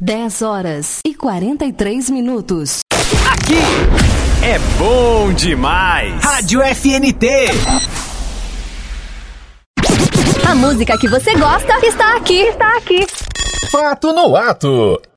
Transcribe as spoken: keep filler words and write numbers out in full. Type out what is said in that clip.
dez horas e quarenta e três minutos. Aqui é bom demais. Rádio F N T. A música que você gosta está aqui, está aqui. Fato no Ato.